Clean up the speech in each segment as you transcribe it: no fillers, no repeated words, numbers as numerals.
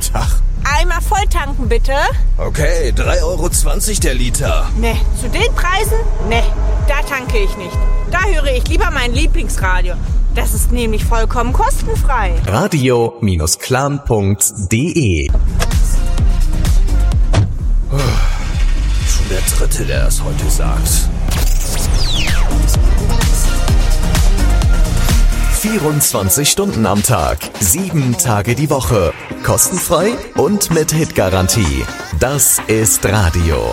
Tag. Einmal voll tanken, bitte. Okay, 3,20 € der Liter. Ne, zu den Preisen? Ne, da tanke ich nicht. Da höre ich lieber mein Lieblingsradio. Das ist nämlich vollkommen kostenfrei. Radio-clan.de Schon der Dritte, der das heute sagt. 24 Stunden am Tag, 7 Tage die Woche. Kostenfrei und mit Hitgarantie. Das ist Radio.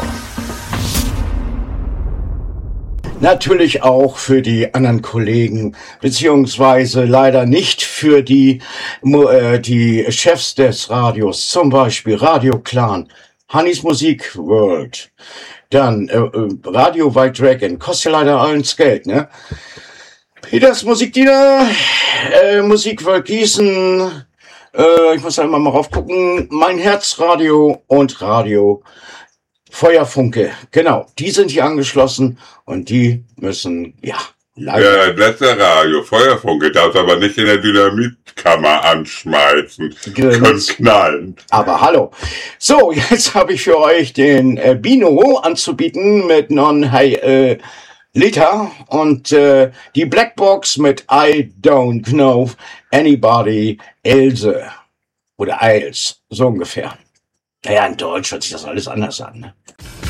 Natürlich auch für die anderen Kollegen, beziehungsweise leider nicht für die Chefs des Radios, zum Beispiel Radio Clan, Hannis Musik World, dann Radio White Dragon, kostet ja leider alles Geld, ne? Peters Musikdiener, Musikworld Gießen, ich muss da immer mal raufgucken, Mein Herzradio und Radio Feuerfunke, genau, die sind hier angeschlossen und die müssen, ja, leider. Ja, das ist der Radio, Feuerfunke, darfst aber nicht in der Dynamitkammer anschmeißen, können knallen. Aber hallo. So, jetzt habe ich für euch den Bino anzubieten mit Non-Hey Liter und die Blackbox mit I Don't Know Anybody Else oder Eils, so ungefähr. Naja, in Deutsch hört sich das alles anders an, ne?